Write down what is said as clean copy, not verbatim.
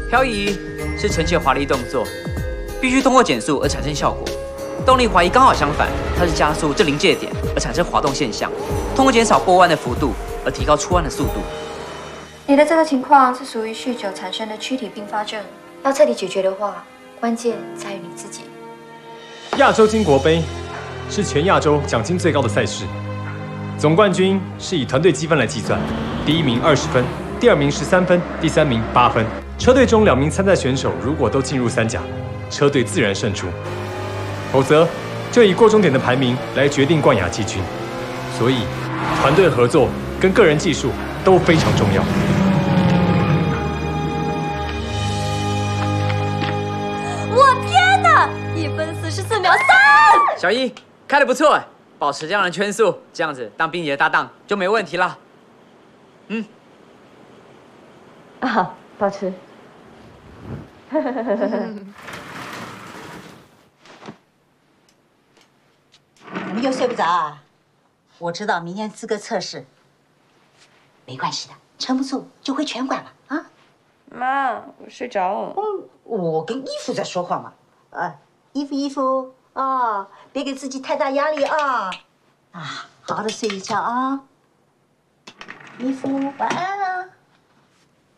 漂移是臣妾华丽动作，必须通过减速而产生效果。动力滑移刚好相反，它是加速这临界点而产生滑动现象，通过减少过弯的幅度而提高出弯的速度。 你的这个情况是属于酗酒产生的躯体并发症，要彻底解决的话，关键在于你自己。 亚洲金国杯是全亚洲奖金最高的赛事，总冠军是以团队积分来计算，第一名20分，第二名13分，第三名8分。车队中2名参赛选手如果都进入3甲，车队自然胜出，否则就以过终点的排名来决定冠亚季军。所以，团队合作跟个人技术都非常重要。 我天哪！1分44秒3！ 小一开得不错，保持这样的圈速，这样子当冰姐的搭档就没问题了。 啊，保持。 怎么又睡不着啊？我知道明天资格测试，没关系的，撑不住就回拳馆了啊。 妈，我睡着了。 我跟衣服在说话嘛。衣服啊，别给自己太大压力啊。好好的睡一觉啊。衣服，晚安。